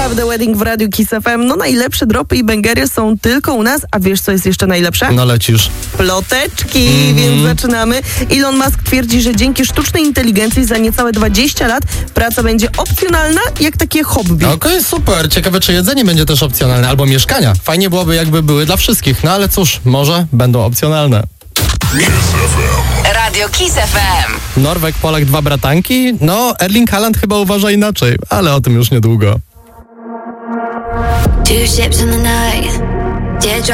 Love the Wedding w Radiu Kiss FM. No najlepsze dropy i bangery są tylko u nas, a wiesz co jest jeszcze najlepsze? No lecisz. Ploteczki, więc zaczynamy. Elon Musk twierdzi, że dzięki sztucznej inteligencji za niecałe 20 lat praca będzie opcjonalna jak takie hobby. Okej, super. Ciekawe, czy jedzenie będzie też opcjonalne, albo mieszkania. Fajnie byłoby, jakby były dla wszystkich. No ale cóż, może będą opcjonalne. Radio Kiss FM. Norweg, Polak, 2 bratanki? No, Erling Haaland chyba uważa inaczej, ale o tym już niedługo. Two ships in the night.